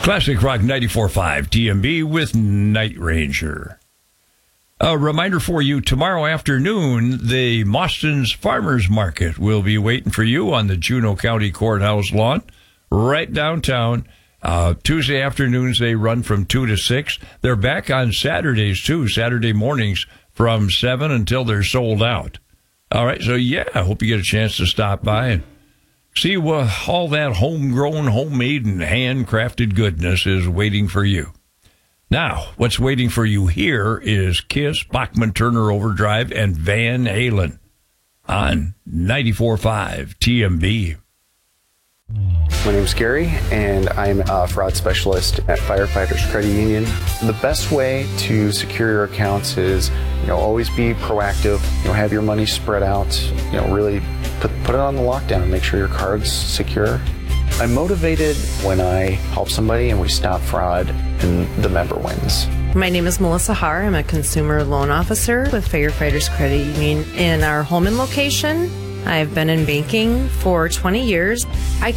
Classic Rock 94.5 TMB with Night Ranger. A reminder for you, tomorrow afternoon, the Mostyn's Farmers Market will be waiting for you on the Juneau County Courthouse lawn, right downtown. Tuesday afternoons, they run from 2 to 6. They're back on Saturdays, too, Saturday mornings from 7 until they're sold out. All right, so I hope you get a chance to stop by and see what all that homegrown, homemade, and handcrafted goodness is waiting for you. Now, what's waiting for you here is Kiss, Bachman Turner Overdrive, and Van Halen on 94.5 TMB. My name's Gary, and I'm a fraud specialist at Firefighters Credit Union. The best way to secure your accounts is, always be proactive. Have your money spread out. Really put it on the lockdown. Make sure your card's secure. I'm motivated when I help somebody and we stop fraud and the member wins. My name is Melissa Haar. I'm a consumer loan officer with Firefighters Credit Union in our Holman location. I've been in banking for 20 years. I